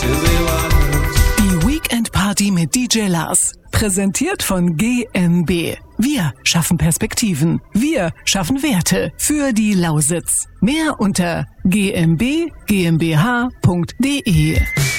Die Weekend Party mit DJ Lars. Präsentiert von GmbH. Wir schaffen Perspektiven. Wir schaffen Werte für die Lausitz. Mehr unter gmbh.de.